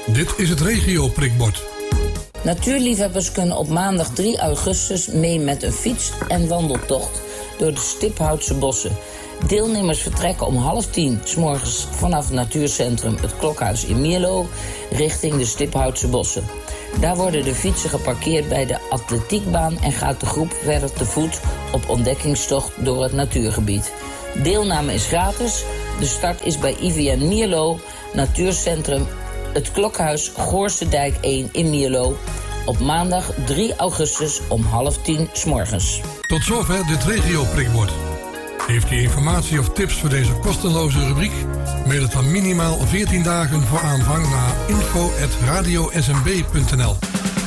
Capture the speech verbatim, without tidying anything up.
Dit is het regio-prikbord. Natuurliefhebbers kunnen op maandag drie augustus mee met een fiets- en wandeltocht door de Stiphoutse bossen. Deelnemers vertrekken om half tien 's morgens vanaf het natuurcentrum Het Klokhuis in Mierlo richting de Stiphoutse bossen. Daar worden de fietsen geparkeerd bij de atletiekbaan en gaat de groep verder te voet op ontdekkingstocht door het natuurgebied. Deelname is gratis. De start is bij I V N Mierlo, natuurcentrum Het Klokhuis, Goorsendijk één in Mierlo, op maandag drie augustus om half tien 's morgens. Tot zover dit regio-prikbord. Heeft u informatie of tips voor deze kostenloze rubriek? Mail het dan minimaal veertien dagen voor aanvang naar info at radio s m b punt n l.